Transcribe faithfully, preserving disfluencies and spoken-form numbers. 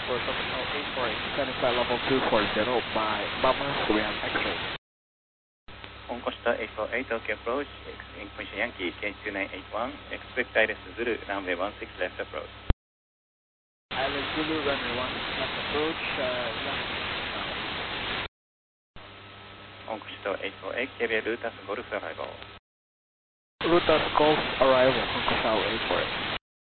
Airport, Hotel eight four eight, standing flight level two four zero by Mama Korean X-ray. On Costa eight four eight, Tokyo approach, Information Yankee, K two nine eight one, expect Iris Zulu, runway one six left approach. Iris Zulu, runway one six left approach, uh, left now. On Costa eight four eight, K B L Lutas Golf arrival. Lutas Golf arrival, on Costa eight four eight.